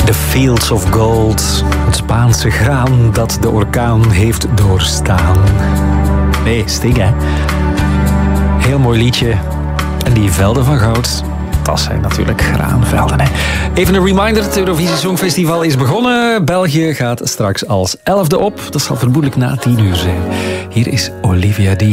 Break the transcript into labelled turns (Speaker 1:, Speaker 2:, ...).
Speaker 1: The Fields of Gold. Het Spaanse graan dat de orkaan heeft doorstaan. Nee, Sting, hè. Heel mooi liedje. En die velden van goud, dat zijn natuurlijk graanvelden, hè. Even een reminder, het Eurovisie Songfestival is begonnen. België gaat straks als 11e op. Dat zal vermoedelijk na 10 uur zijn. Hier is Olivia Dean.